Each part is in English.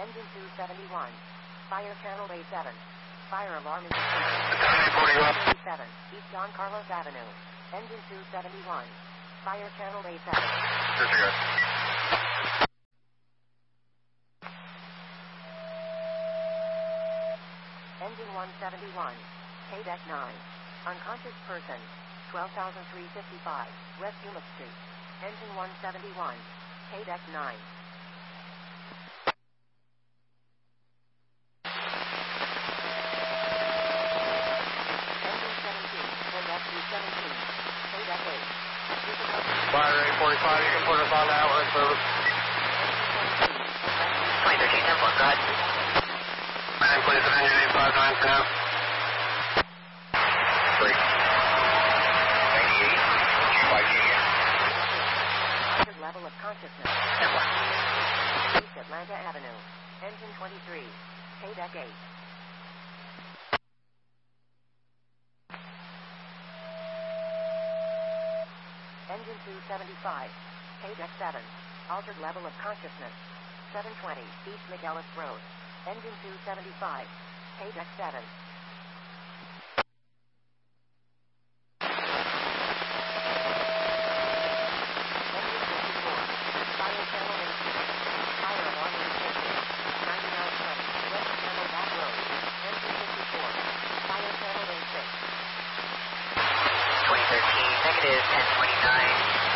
Engine 271. Fire channel A7. Fire alarm is 7, East Don Carlos Avenue. Engine 271. Fire channel A7. Disregard. Engine 171. KDEC 9. Unconscious person. 12,355. West Yuma Street. Engine 171. KDEC 9. Engine 17. KDEC 217. KDEC 8. Fire A45, you can put us on that one, service. 2013 Temple, go ahead. Man, please, at engine 859 for now. 3. 98, Level of consciousness. Temple. East Atlanta Avenue. Engine 23. KDEC 8. Engine 275. KDEC 7. Altered level of consciousness. 720 East McEllis Road. Engine 275. KDEC 7. Negative 1029,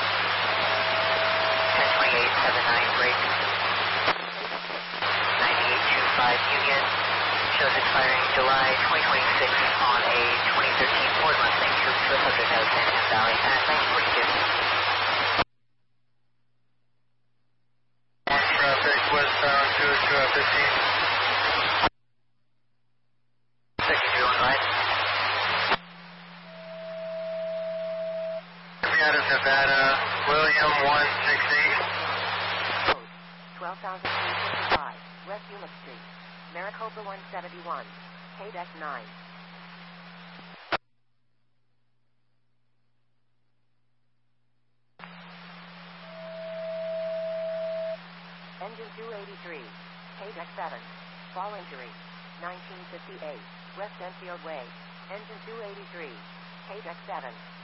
1028.79 break, 9825 Union, shows expiring July 2026 on a 2013 Ford Mustang Coupe to a subject out of San Juan Valley at 1942. One traffic westbound to 15. Section 215. Out of Nevada, William 168. 12,355 West Yuma Street. Maricopa 171. KDEC 9. Engine 283. KDEC 7. Fall injury. 1958. West Enfield Way. Engine 283. KDEC 7.